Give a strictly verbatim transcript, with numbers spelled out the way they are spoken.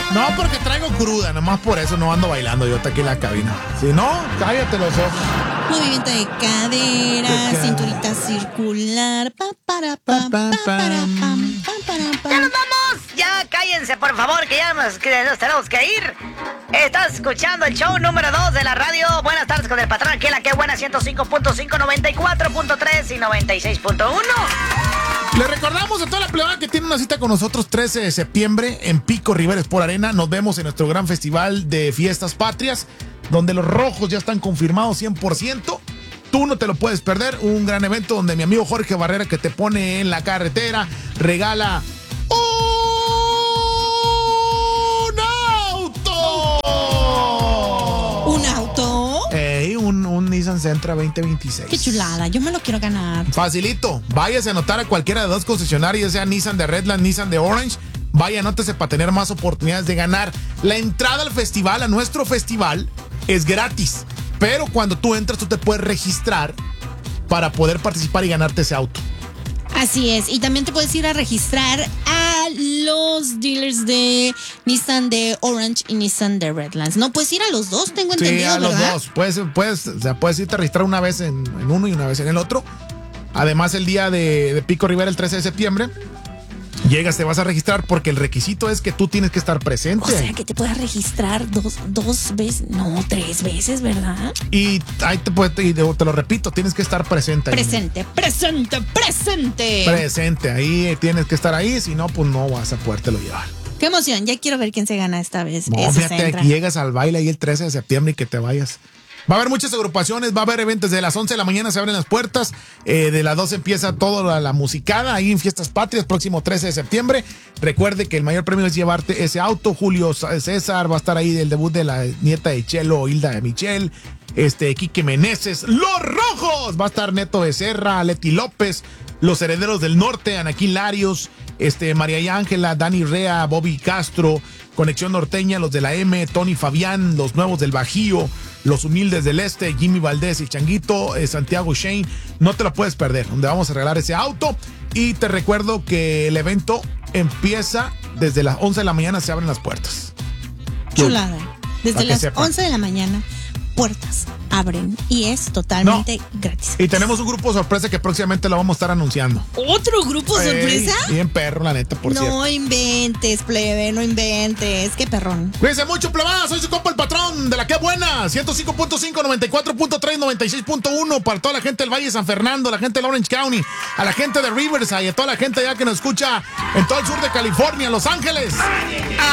No, porque traigo cruda, nomás por eso no ando bailando yo aquí en la cabina. Si no, cállate los ojos. Movimiento de cadera, De cinturita circular. Pa, para, pa, pa, para, pam, pa, para, pam. ¡Ya nos vamos! Ya cállense, por favor, que ya nos, que nos tenemos que ir. Estás escuchando el show número dos de la radio. Buenas tardes con el patrón. Aquí en la que buena ciento cinco punto cinco, noventa y cuatro punto tres y noventa y seis punto uno. Le recordamos a toda la plebada que tiene una cita con nosotros trece de septiembre en Pico Rivera Sport Arena. Nos vemos en nuestro gran festival de fiestas patrias, donde los rojos ya están confirmados cien por ciento. Tú no te lo puedes perder. Un gran evento donde mi amigo Jorge Barrera, que te pone en la carretera, regala un auto. ¿Un auto? Ey, un, un Nissan Sentra veinte veintiséis. Qué chulada, yo me lo quiero ganar. Facilito. Váyase a anotar a cualquiera de dos concesionarios, sea Nissan de Redland, Nissan de Orange. Vaya, anótese para tener más oportunidades de ganar. La entrada al festival, a nuestro festival, es gratis. Pero cuando tú entras, tú te puedes registrar para poder participar y ganarte ese auto. Así es, y también te puedes ir a registrar a los dealers de Nissan de Orange y Nissan de Redlands. No, puedes ir a los dos, tengo entendido, Sí, a los ¿verdad? dos. Puedes, puedes, o sea, puedes irte a registrar una vez en, en uno y una vez en el otro. Además, el día de, de Pico Rivera, el trece de septiembre, llegas, te vas a registrar porque el requisito es que tú tienes que estar presente. O sea, que te puedas registrar dos, dos veces, no, tres veces, ¿verdad? Y ahí te, puede- y te, te lo repito, tienes que estar presente. ahí. Presente, presente, presente. Presente, ahí tienes que estar ahí, si no, pues no vas a podértelo llevar. Qué emoción, ya quiero ver quién se gana esta vez. No, ese fíjate, Sentra. que llegas al baile ahí el trece de septiembre y que te vayas. Va a haber muchas agrupaciones, va a haber eventos. De las once de la mañana se abren las puertas, eh, de las doce empieza toda la, la musicada ahí en Fiestas Patrias, próximo trece de septiembre. Recuerde que el mayor premio es llevarte ese auto. Julio César va a estar ahí del debut de la nieta de Chelo, Hilda de Michel, este, Quique Meneses, Los Rojos, va a estar Neto Becerra, Leti López, Los Herederos del Norte, Anaquín Larios, este, María y Ángela, Dani Rea, Bobby Castro, Conexión Norteña, los de la M, Tony Fabián, los nuevos del Bajío, los humildes del Este, Jimmy Valdés y Changuito, eh, Santiago Shane. No te lo puedes perder, donde vamos a regalar ese auto. Y te recuerdo que el evento empieza desde las once de la mañana, se abren las puertas. Chulada. Desde Para que las sepan. once de la mañana, puertas abren y es totalmente No. gratis. Y tenemos un grupo sorpresa que próximamente lo vamos a estar anunciando. ¿Otro grupo sorpresa? Ey, bien perro, la neta, por no cierto. inventes, plebe, no inventes. Qué perrón. Cuídense mucho, plebada. Soy su compa el patrón de la que buena. ciento cinco punto cinco, noventa y cuatro punto tres, noventa y seis punto uno. Para toda la gente del Valle de San Fernando, la gente del Orange County, a la gente de Riverside y a toda la gente allá que nos escucha en todo el sur de California, Los Ángeles.